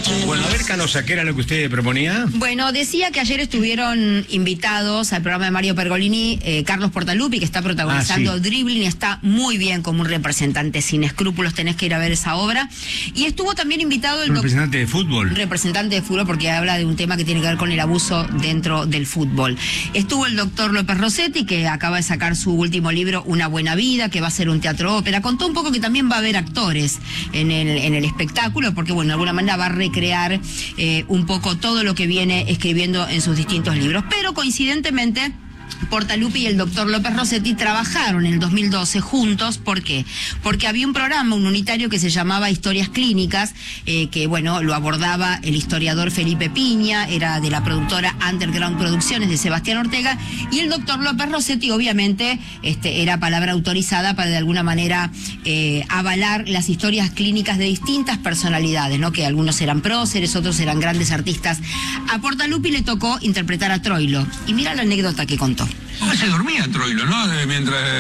Bueno, a ver, Canosa, ¿qué era lo que usted proponía? Bueno, decía que ayer estuvieron invitados al programa de Mario Pergolini, Carlos Portalupi, que está protagonizando Dribbling, y está muy bien como un representante sin escrúpulos, tenés que ir a ver esa obra. Y estuvo también invitado el representante de fútbol. Representante de fútbol, porque habla de un tema que tiene que ver con el abuso dentro del fútbol. Estuvo el doctor López Rossetti, que acaba de sacar su último libro, Una buena vida, que va a ser un teatro ópera. Contó un poco que también va a haber actores en el espectáculo, porque bueno, de alguna manera va a recrear un poco todo lo que viene escribiendo en sus distintos libros. Pero coincidentemente, Portalupi y el doctor López Rossetti trabajaron en el 2012 juntos. ¿Por qué? Porque había un programa, un unitario que se llamaba Historias Clínicas, que bueno, lo abordaba el historiador Felipe Piña, era de la productora Underground Producciones de Sebastián Ortega, y el doctor López Rossetti obviamente era palabra autorizada para de alguna manera avalar las historias clínicas de distintas personalidades, ¿no? Que algunos eran próceres, otros eran grandes artistas. A Portalupi le tocó interpretar a Troilo, y mira la anécdota que contó. Se dormía Troilo, ¿no? Mientras